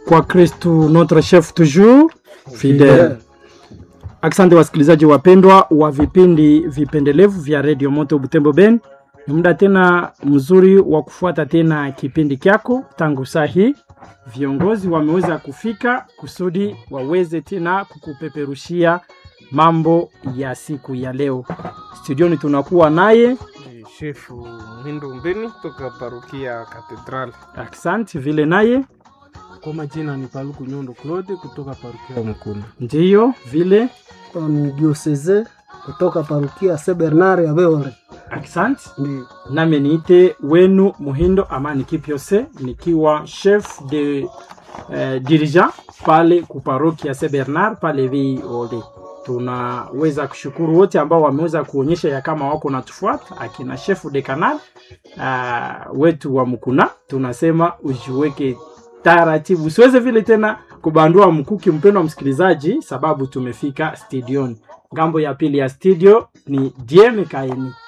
kwa Kristo notre chef toujours fidèle. Asante wasikilizaji wapendwa wa vipindi vipendelevu vya Radio Moto Butembo Ben. Ni muda tena mzuri wa kufuata tena kipindi kyako. Tangu saa hii viongozi wameweza kufika kusudi waweze tena kukupeperushia mambo ya siku ya leo. Studioni tunakuwa naye Chef Muhindo Mbeni kutoka parokia Katedral. Asante vile naye kwa majina ni Paluku Nyondo Claude kutoka parokia Mkuna. Ndiyo vile ni diocese kutoka parokia Saint Bernard ya Beore. Asante. Nami niite wenu Muhindo Amani Kipiose nikiwa chef de dirigeant pale ku parokia Saint Bernard pale Beore. Tunaweza kushukuru wote ambao wameweza kuonyesha ya kama wako natufuata, akina chef de canal wetu wa Mkuna. Tunasema ujiweke taratibu, siweze vile tena kubandua mkuki mpendwa msikilizaji, sababu tumefika studioni. Ngambo ya pili ya studio ni DM Kaini.